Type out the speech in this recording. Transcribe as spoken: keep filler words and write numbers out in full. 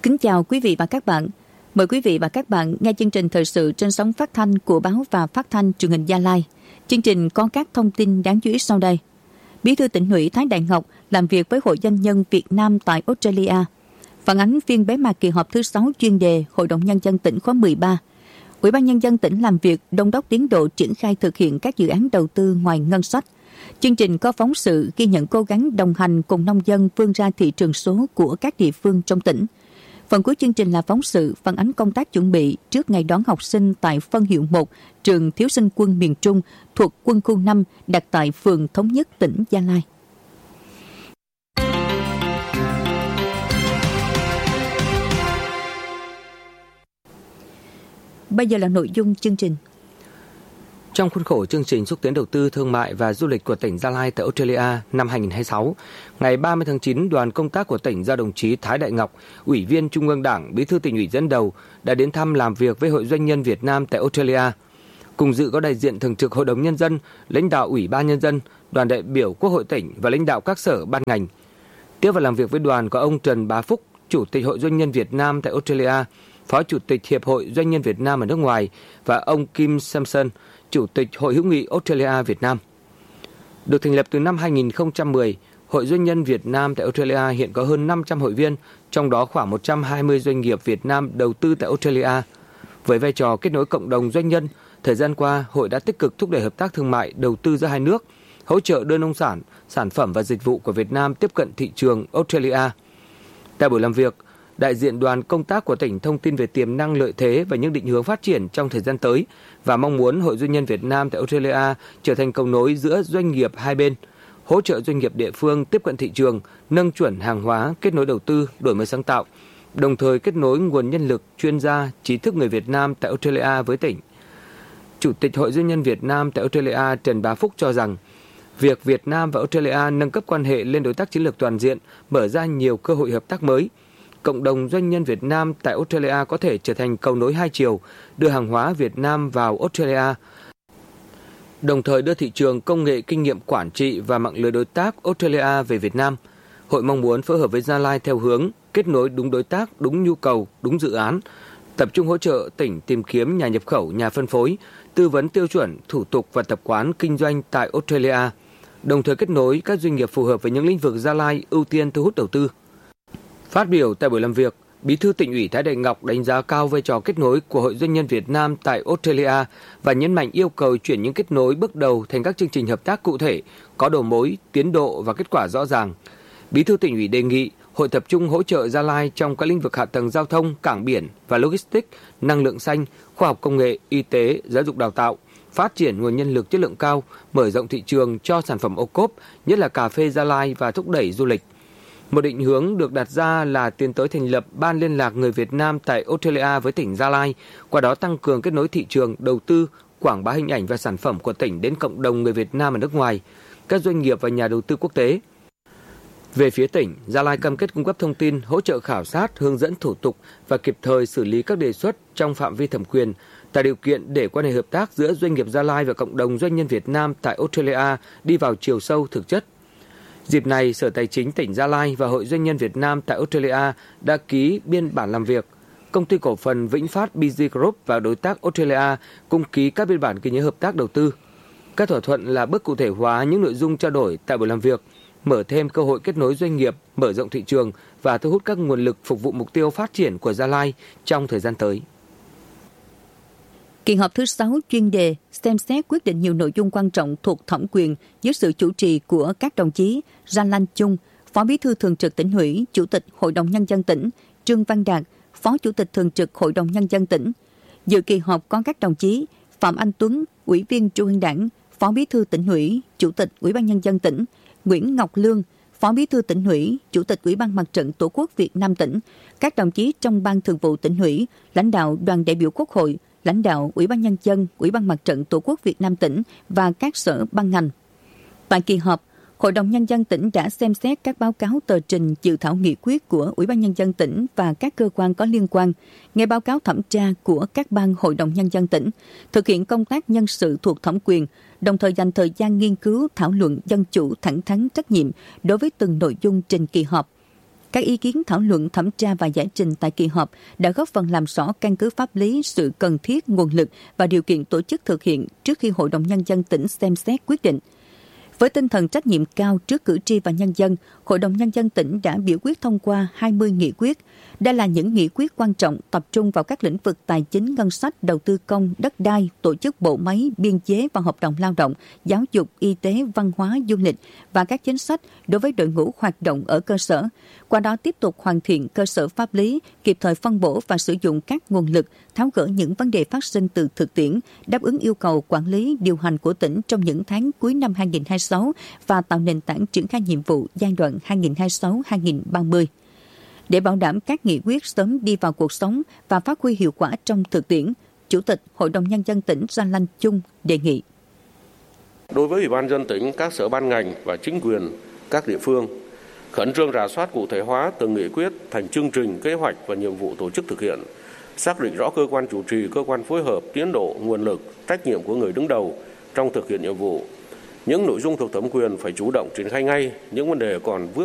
Kính chào quý vị và các bạn. Mời quý vị và các bạn nghe chương trình thời sự trên sóng phát thanh của Báo và Phát thanh Truyền hình Gia Lai. Chương trình có các thông tin đáng chú ý sau đây. Bí thư Tỉnh ủy Thái Đại Ngọc làm việc với Hội Doanh nhân Việt Nam tại Australia. Phản ánh phiên bế mạc kỳ họp thứ sáu chuyên đề Hội đồng Nhân dân tỉnh khóa mười ba. Ủy ban Nhân dân tỉnh làm việc đôn đốc tiến độ triển khai thực hiện các dự án đầu tư ngoài ngân sách. Chương trình có phóng sự ghi nhận cố gắng đồng hành cùng nông dân vươn ra thị trường số của các địa phương trong tỉnh. Phần cuối chương trình là phóng sự phản ánh công tác chuẩn bị trước ngày đón học sinh tại phân hiệu một trường Thiếu sinh quân miền Trung thuộc quân khu năm đặt tại phường Thống Nhất, tỉnh Gia Lai. Bây giờ là nội dung chương trình. Trong khuôn khổ chương trình xúc tiến đầu tư thương mại và du lịch của tỉnh Gia Lai tại Australia năm hai không hai sáu, ngày ba mươi tháng chín, đoàn công tác của tỉnh do đồng chí Thái Đại Ngọc, Ủy viên Trung ương Đảng, Bí thư Tỉnh ủy dẫn đầu đã đến thăm làm việc với Hội Doanh nhân Việt Nam tại Australia. Cùng dự có đại diện Thường trực Hội đồng Nhân dân, lãnh đạo Ủy ban Nhân dân, đoàn đại biểu Quốc hội tỉnh và lãnh đạo các sở ban ngành. Tiếp và làm việc với đoàn có ông Trần Bá Phúc, Chủ tịch Hội Doanh nhân Việt Nam tại Australia, Phó Chủ tịch Hiệp hội Doanh nhân Việt Nam ở nước ngoài và ông Kim Samson, Chủ tịch Hội hữu nghị Australia Việt Nam. Được thành lập từ năm hai nghìn không trăm mười, Hội Doanh nhân Việt Nam tại Australia hiện có hơn năm trăm hội viên, trong đó khoảng một trăm hai mươi doanh nghiệp Việt Nam đầu tư tại Australia. Với vai trò kết nối cộng đồng doanh nhân, thời gian qua, hội đã tích cực thúc đẩy hợp tác thương mại, đầu tư giữa hai nước, hỗ trợ đưa nông sản, sản phẩm và dịch vụ của Việt Nam tiếp cận thị trường Australia. Tại buổi làm việc, đại diện đoàn công tác của tỉnh thông tin về tiềm năng, lợi thế và những định hướng phát triển trong thời gian tới và mong muốn Hội Doanh nhân Việt Nam tại Australia trở thành cầu nối giữa doanh nghiệp hai bên, hỗ trợ doanh nghiệp địa phương tiếp cận thị trường, nâng chuẩn hàng hóa, kết nối đầu tư, đổi mới sáng tạo, đồng thời kết nối nguồn nhân lực, chuyên gia, trí thức người Việt Nam tại Australia với tỉnh. Chủ tịch Hội Doanh nhân Việt Nam tại Australia Trần Bá Phúc cho rằng, việc Việt Nam và Australia nâng cấp quan hệ lên đối tác chiến lược toàn diện mở ra nhiều cơ hội hợp tác mới. Cộng đồng doanh nhân Việt Nam tại Australia có thể trở thành cầu nối hai chiều, đưa hàng hóa Việt Nam vào Australia, đồng thời đưa thị trường công nghệ, kinh nghiệm quản trị và mạng lưới đối tác Australia về Việt Nam. Hội mong muốn phối hợp với Gia Lai theo hướng kết nối đúng đối tác, đúng nhu cầu, đúng dự án, tập trung hỗ trợ tỉnh tìm kiếm nhà nhập khẩu, nhà phân phối, tư vấn tiêu chuẩn, thủ tục và tập quán kinh doanh tại Australia, đồng thời kết nối các doanh nghiệp phù hợp với những lĩnh vực Gia Lai ưu tiên thu hút đầu tư. Phát biểu tại buổi làm việc, Bí thư Tỉnh ủy Thái Đại Ngọc đánh giá cao vai trò kết nối của Hội Doanh nhân Việt Nam tại Australia và nhấn mạnh yêu cầu chuyển những kết nối bước đầu thành các chương trình hợp tác cụ thể, có đầu mối, tiến độ và kết quả rõ ràng. Bí thư Tỉnh ủy đề nghị Hội tập trung hỗ trợ Gia Lai trong các lĩnh vực hạ tầng giao thông, cảng biển và logistics, năng lượng xanh, khoa học công nghệ, y tế, giáo dục đào tạo, phát triển nguồn nhân lực chất lượng cao, mở rộng thị trường cho sản phẩm ô cốp, nhất là cà phê Gia Lai và thúc đẩy du lịch. Một định hướng được đặt ra là tiến tới thành lập Ban liên lạc người Việt Nam tại Australia với tỉnh Gia Lai, qua đó tăng cường kết nối thị trường, đầu tư, quảng bá hình ảnh và sản phẩm của tỉnh đến cộng đồng người Việt Nam ở nước ngoài, các doanh nghiệp và nhà đầu tư quốc tế. Về phía tỉnh, Gia Lai cam kết cung cấp thông tin, hỗ trợ khảo sát, hướng dẫn thủ tục và kịp thời xử lý các đề xuất trong phạm vi thẩm quyền, tạo điều kiện để quan hệ hợp tác giữa doanh nghiệp Gia Lai và cộng đồng doanh nhân Việt Nam tại Australia đi vào chiều sâu thực chất. Dịp này, Sở Tài chính tỉnh Gia Lai và Hội Doanh nhân Việt Nam tại Australia đã ký biên bản làm việc. Công ty cổ phần Vĩnh Phát bê giê Group và đối tác Australia cũng ký các biên bản ghi nhớ hợp tác đầu tư. Các thỏa thuận là bước cụ thể hóa những nội dung trao đổi tại buổi làm việc, mở thêm cơ hội kết nối doanh nghiệp, mở rộng thị trường và thu hút các nguồn lực phục vụ mục tiêu phát triển của Gia Lai trong thời gian tới. Kỳ họp thứ sáu chuyên đề xem xét quyết định nhiều nội dung quan trọng thuộc thẩm quyền dưới sự chủ trì của các đồng chí Ra Lan Chung, Phó Bí thư Thường trực Tỉnh ủy, Chủ tịch Hội đồng Nhân dân tỉnh, Trương Văn Đạt, Phó Chủ tịch Thường trực Hội đồng Nhân dân tỉnh. Dự kỳ họp có các đồng chí Phạm Anh Tuấn, Ủy viên Trung ương Đảng, Phó Bí thư Tỉnh ủy, Chủ tịch Ủy ban Nhân dân tỉnh, Nguyễn Ngọc Lương, Phó Bí thư Tỉnh ủy, Chủ tịch Ủy ban Mặt trận Tổ quốc Việt Nam tỉnh, các đồng chí trong Ban Thường vụ Tỉnh ủy, lãnh đạo đoàn đại biểu Quốc hội, lãnh đạo Ủy ban Nhân dân, Ủy ban Mặt trận Tổ quốc Việt Nam tỉnh và các sở ban ngành. Tại kỳ họp, Hội đồng Nhân dân tỉnh đã xem xét các báo cáo tờ trình dự thảo nghị quyết của Ủy ban Nhân dân tỉnh và các cơ quan có liên quan, nghe báo cáo thẩm tra của các ban Hội đồng Nhân dân tỉnh, thực hiện công tác nhân sự thuộc thẩm quyền, đồng thời dành thời gian nghiên cứu, thảo luận dân chủ, thẳng thắn, trách nhiệm đối với từng nội dung trình kỳ họp. Các ý kiến thảo luận, thẩm tra và giải trình tại kỳ họp đã góp phần làm rõ căn cứ pháp lý, sự cần thiết, nguồn lực và điều kiện tổ chức thực hiện trước khi Hội đồng Nhân dân tỉnh xem xét quyết định. Với tinh thần trách nhiệm cao trước cử tri và nhân dân, Hội đồng Nhân dân tỉnh đã biểu quyết thông qua hai mươi nghị quyết. Đây là những nghị quyết quan trọng tập trung vào các lĩnh vực tài chính, ngân sách, đầu tư công, đất đai, tổ chức bộ máy, biên chế và hợp đồng lao động, giáo dục, y tế, văn hóa, du lịch và các chính sách đối với đội ngũ hoạt động ở cơ sở. Qua đó tiếp tục hoàn thiện cơ sở pháp lý, kịp thời phân bổ và sử dụng các nguồn lực, tháo gỡ những vấn đề phát sinh từ thực tiễn, đáp ứng yêu cầu quản lý, điều hành của tỉnh trong những tháng cuối năm hai nghìn không trăm hai mươi sáu và tạo nền tảng triển khai nhiệm vụ giai đoạn hai nghìn không trăm hai mươi sáu đến hai nghìn không trăm ba mươi. Để bảo đảm các nghị quyết sớm đi vào cuộc sống và phát huy hiệu quả trong thực tiễn, Chủ tịch Hội đồng Nhân dân tỉnh Ra Lanh Chung đề nghị. Đối với Ủy ban nhân dân tỉnh, các sở ban ngành và chính quyền các địa phương, khẩn trương rà soát cụ thể hóa từng nghị quyết thành chương trình, kế hoạch và nhiệm vụ tổ chức thực hiện, xác định rõ cơ quan chủ trì, cơ quan phối hợp, tiến độ, nguồn lực, trách nhiệm của người đứng đầu trong thực hiện nhiệm vụ. Những nội dung thuộc thẩm quyền phải chủ động triển khai ngay, những vấn đề còn vướng